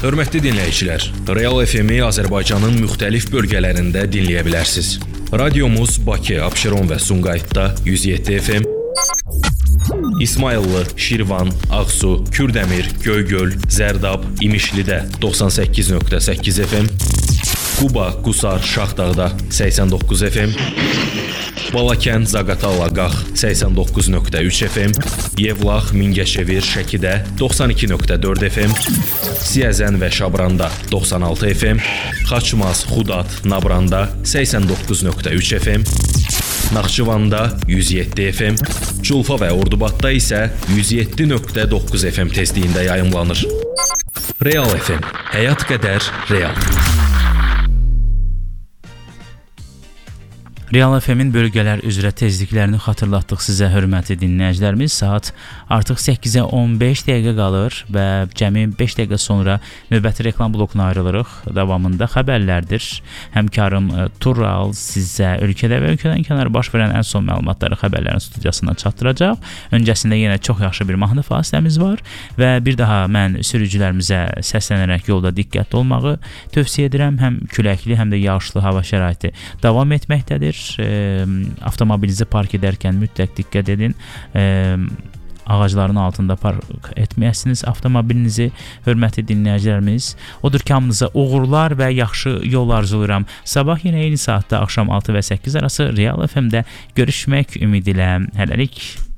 Hörmətli dinləyicilər, Real FM-i Azərbaycanın müxtəlif bölgələrində dinləyə bilərsiniz. Radiomuz Bakı, Abşeron və Sumqayıtda 107 FM, İsmayıllı, Şirvan, Ağsu, Kürdəmir, Göygöl, Zərdab, İmişlidə 98.8 FM, Quba, Qusar, Şahdağda 89 FM, Balakən, Zaqatala, Qax 89.3 FM, Yevlax, Mingəçevir, Şəkidə 92.4 FM, Siyəzən və Şabranda 96 FM, Xaçmaz, Xudat, Nabranda 89.3 FM, Naxçıvanda 107 FM, Culfa və Ordubadda isə 107.9 FM tezliyində yayımlanır. Real FM, həyat qədər real. Real FM-in bölgələr üzrə tezliklərini xatırlatdıq sizə, hörmətli dinləyicilərimiz. Saat artıq 8-ə 15 dəqiqə qalır və cəmi 5 dəqiqə sonra növbəti reklam blokuna ayrılırıq. Davamında xəbərlərdir. Həmkarım Tural sizə ölkədə və ölkədən kənar baş verən ən son məlumatları xəbərlərin studiyasından çatdıracaq. Öncəsində yenə çox yaxşı bir mahnı fasiləmiz var və bir daha mən sürücülərimizə səslənərək yolda diqqətli olmağı tövsiyə edirəm. Həm küləkli, həm də yağışlı hava şəraiti davam etməkdədir. Avtomobilinizi park edərkən mütləq diqqət edin. Ağacların altında park etməyəsiniz avtomobilinizi, hörmətli dinləyicilərimiz. Odur ki, hamınıza uğurlar və yaxşı yol arzulayıram. Sabah yenə eyni saatda axşam 6 və 8 arası Real FM-də görüşmək ümidi ilə. Hələlik.